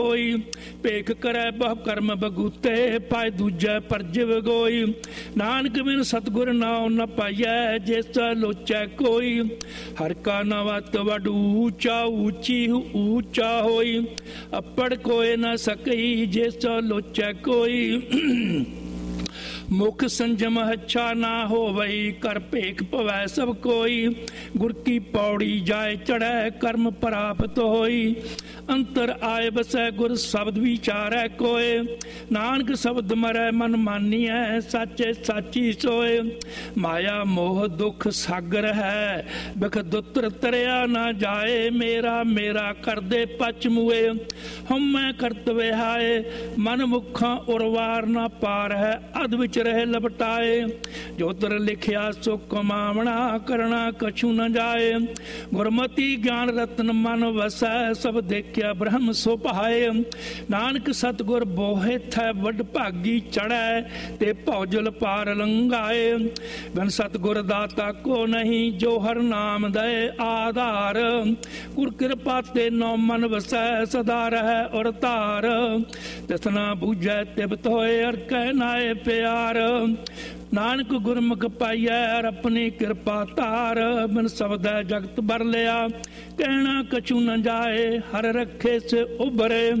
ਹੋਈ। ਭੇਖ ਕਰੈ ਬਹੁ ਕਰਮ ਬਗੂਤੇ, ਪਾਏ ਦੂਜੈ ਪਰਜਿਵ ਗੋਈ। ਨਾਨਕ ਬਿਨ ਸਤਿਗੁਰ ਨਾਉ ਨ ਪਾਈਐ, ਜਿਸ ਲੋਚੈ ਕੋਈ। ਹਰ ਕਾ ਨਵਤ ਵਡ ਊਚਾ, ਊਚੀ ਊਚਾ ਹੋਈ। ਅੱਪੜ ਕੋਇ ਨ ਸਕਈ, ਜਿਸ ਲੋਚੈ ਕੋਈ। ਮੁਖ ਸੰਜਮ ਹੱਛਾ ਨਾ ਹੋਵਈ, ਕਰ ਭੇਖ ਪਵੈ ਸਭ ਕੋਈ। ਗੁਰ ਕੀ ਪੌੜੀ ਜਾਏ ਚੜ੍ਹੈ, ਕਰਮ ਪ੍ਰਾਪਤ ਹੋਈ। ਅੰਤਰ ਆਏ ਬਸੈ ਗੁਰ ਸ਼ਬਦ ਵਿਚਾਰੈ ਕੋਏ। ਨਾਨਕ ਸ਼ਬਦ ਮਰੈ ਮਨ ਮਾਨੀਐ, ਸਾਚੇ ਸਾਚੀ ਸੋਏ। ਮਾਇਆ ਮੋਹ ਦੁਖ ਸਾਗਰ ਹੈ, ਬਿਖ ਦੁੱਤਰ ਤਰਿਆ ਨਾ ਜਾਏ। ਮੇਰਾ ਮੇਰਾ ਕਰਦੇ ਪਚ ਮੂਏ, ਹਉਮੈ ਕਰਤ ਵਿਹਾਏ। ਮਨ ਮੁਖਾਂ ਉਰਵਾਰ ਨਾ ਪਾਰ ਹੈ, ਅਧ ਵਿੱਚ ਰਹੇ ਲਪਟਾਏ। ਜੋ ਤਰ ਲਿਖਿਆ ਸੋ ਕਮਾਵਣਾ, ਕਰਣਾ ਕਛੂ ਨ ਜਾਏ। ਗੁਰਮਤੀ ਗਿਆਨ ਰਤਨ ਮਨ ਵਸੈ, ਸਭ ਦੇਖਿਆ ਬ੍ਰਹਮ ਸੋ ਭਾਏ। ਨਾਨਕ ਸਤਿਗੁਰ ਬੋਹਿ ਥੈ ਵੱਡ ਭਾਗੀ ਚੜ੍ਹੈ, ਤੇ ਭੌਜਲ ਪਾਰ ਲੰਘਾਏ। ਬਿਨ ਸਤਿਗੁਰ ਦਾਤਾ ਕੋ ਨਹੀਂ, ਜੋ ਹਰ ਨਾਮ ਦਏ ਆਧਾਰ। ਗੁਰ ਕਿਰਪਾ ਤੇ ਨੌ ਮਨ ਵਸੈ, ਸਦਾ ਰਹਿ ਔਰ ਧਾਰ। ਤਿਸ ਨਾ ਬੂਝੈ ਤਿਬਤ ਹੋਏ, ਅਰ ਕਹਿ ਨਾਏ ਪਿਆਰ। ਨਾਨਕ ਗੁਰਮੁਖ ਪਾਈਐ, ਆਪਣੀ ਕਿਰਪਾ ਧਾਰ। ਬਿਨ ਸ਼ਬਦੈ ਜਗਤ ਭਰ ਲਿਆ, ਕਹਿਣਾ ਕਛੂ ਨ ਜਾਏ। ਹਰ ਰੱਖੇ ਸੇ ਉਭਰੇ,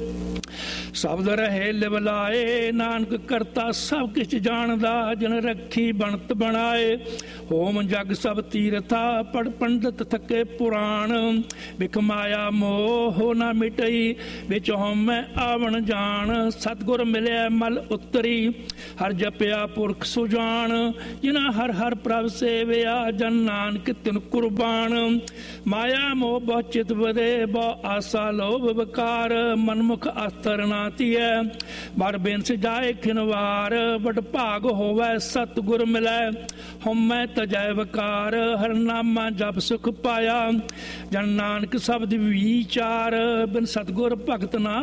ਸ਼ਬਦ ਰਹੇ ਲਿਵ ਲਾਏ। ਨਾਨਕ ਕਰਤਾ ਸਭ ਕਿਛ ਜਾਣਦਾ, ਜਿਨ ਰੱਖੀ ਬਣਤ ਬਣਾਏ। ਹੋਮ ਜਗ ਸਭ ਤੀਰਥਾ, ਪੜ ਪੰਡਤ ਥਕੇ ਪੁਰਾਣ। ਬਿਖ ਮਾਇਆ ਮੋਹ ਨਾ ਮਿਟਈ, ਵਿੱਚ ਹਉਮੈ ਆਵਣ ਜਾਣ। ਸਤਿਗੁਰ ਮਿਲਿਆ ਮਲ ਉਤਰੀ, ਹਰ ਜਪਿਆ ਪੁਰਖ ਸੁਜਾਨ। ਜਿਨਾ ਹਰ ਹਰ ਪ੍ਰਭ ਸੇਵਿਆ, ਜਨ ਨਾਨਕ ਤਿਨ ਕੁਰਬਾਨ। ਮਾਇਆ ਮੋਹ ਬਹੁ ਚਿਤ ਵਧੇ, ਬਹੁ ਆਸਾ ਲੋਭ ਵਿਕਾਰ। ਮਨਮੁਖ ਆਸਤਰ ਨਾ ਧੀਐ, ਬੜ ਬੇਨਸ ਜਾਏ ਖਿਨਵਾਰ। ਬੜ ਭਾਗ ਹੋਵੈ ਸਤਿਗੁਰ ਮਿਲੈ, ਹਉਮੈ ਤਜੈ ਵਿਕਾਰ। ਹਰ ਨਾਮਾ ਜਪ ਸੁਖ ਪਾਇਆ, ਜਨ ਨਾਨਕ ਸ਼ਬਦ ਵਿਚਾਰ। ਬਿਨ ਸਤਿਗੁਰ ਭਗਤ ਨਾ